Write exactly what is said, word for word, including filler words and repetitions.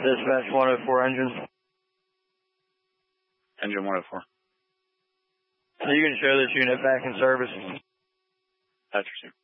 Dispatch one oh four engine. Engine one oh four. So you can show this unit back in service. That's received.